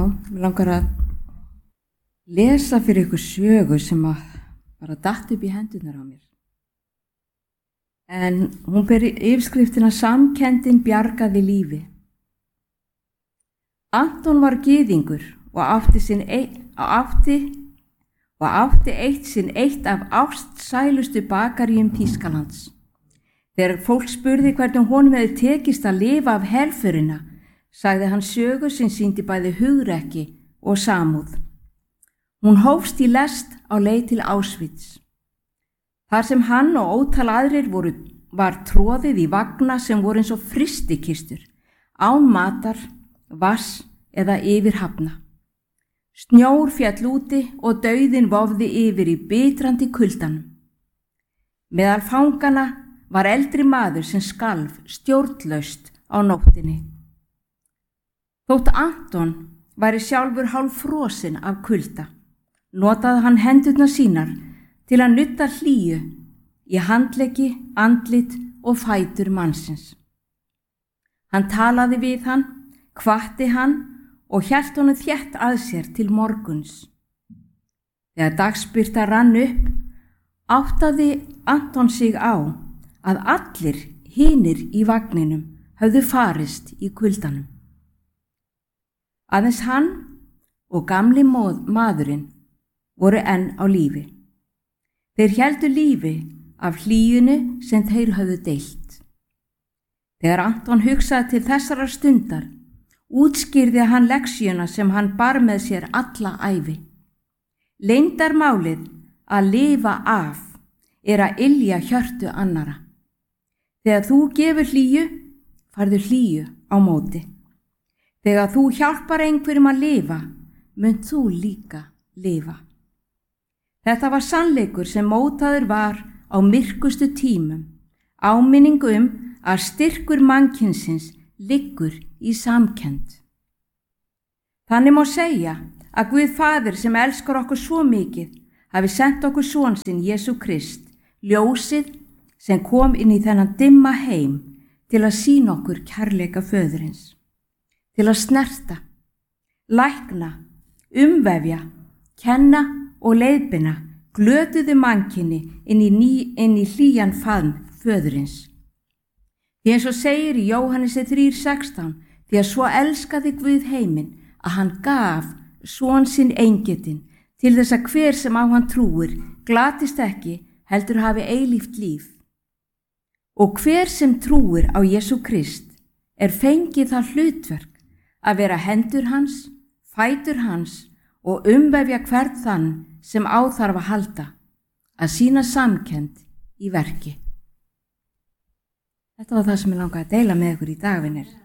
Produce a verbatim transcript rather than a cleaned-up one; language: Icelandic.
mér langar að lesa fyrir ykkur sögu sem að bara datt upp í hendurnar á mér. En hún ber yfirskriftina Samkenndin bjargaði lífi. Anton var gyðingur og átti, sinn eitt, átti, og átti eitt sinn eitt af ástsælustu bakaríum Þýskalands. Þegar fólk spurði hvernig honum hefði tekist að lifa af herförina, sagði hann sögu sem sýndi bæði hugrekki og samúð. Hún hófst í lest á leið til Auschwitz. Þar sem hann og ótal aðrir voru, var troðið í vagna sem voru eins og frystikistur, án matar, vass eða yfir hafna. Snjór féll úti og dauðinn vofði yfir í bitrandi kuldanum. Meðal fangana var eldri maður sem skalf stjórnlaust á nóttinni. Þótt Anton væri sjálfur hálf frosinn af kulda, notaði hann hendurnar sínar til að nudda hlýju í handleggi, andlit og fætur mannsins. Hann talaði við hann, hvatti hann og hélt honum þétt að sér til morguns. Þegar dagsbirta rann upp, áttaði Anton sig á að allir hinir í vagninum höfðu farist í kuldanum. Aðeins hann og gamli maðurinn voru enn á lífi. Þeir héldu lífi af hlýjunu sem þeir höfðu deilt. Þegar Anton hugsaði til þessarar stundar, útskýrði hann leksíuna sem hann bar með sér alla ævi. Leyndarmálið að lifa af er að ylja hjörtu annara. Þegar þú gefur hlýju, færðu hlýju á móti. Þegar þú hjálpar einhverjum að lifa, munt þú líka lifa. Þetta var sannleikur sem mótaður var á myrkustu tímum, áminningu um að styrkur mannkynsins liggur í samkennd. Þannig má segja að Guð Faðir sem elskar okkur svo mikið hafi sent okkur son sinn Jesú Krist, ljósið sem kom inn í þennan dimma heim til að sýna okkur kærleika föðurins, til að snerta, lækna, umvefja, kenna og leiðbeina glötuðu mannkyni inn í, ný, inn í hlýjan faðm föðurins. Því eins og segir í Jóhannesi þrjú sextán, því að svo elskaði Guð heiminn að hann gaf son sinn eingetinn til þess að hver sem á hann trúir glatist ekki heldur hafi eilíft líf. Og hver sem trúir á Jesú Krist er fengið það hlutverk að vera hendur hans, fætur hans og umvefja hvern þann sem á þarf að halda, að sýna samkennd í verki. Þetta var það sem ég langaði að deila með ykkur í dag, vinir.